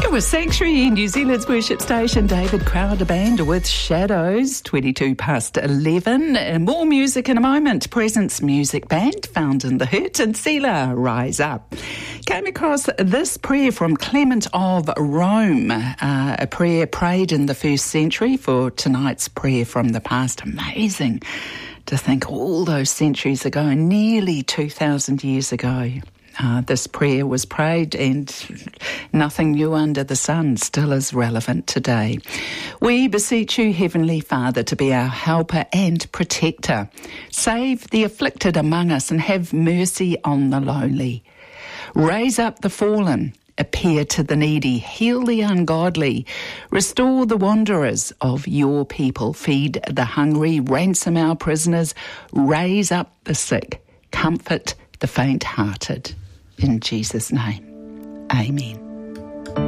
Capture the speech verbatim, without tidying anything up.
That was Sanctuary, New Zealand's worship station. David Crowder Band with Shadows, twenty-two past eleven. And more music in a moment. Presence Music Band, Found in the Hurt, and Selah, Rise Up. Came across this prayer from Clement of Rome, uh, a prayer prayed in the first century for tonight's prayer from the past. Amazing to think all those centuries ago, nearly two thousand years ago. Uh, this prayer was prayed, and nothing new under the sun still is relevant today. We beseech you, Heavenly Father, to be our helper and protector. Save the afflicted among us and have mercy on the lowly. Raise up the fallen, appear to the needy, heal the ungodly, restore the wanderers of your people, feed the hungry, ransom our prisoners, raise up the sick, comfort the faint-hearted. In Jesus' name, amen.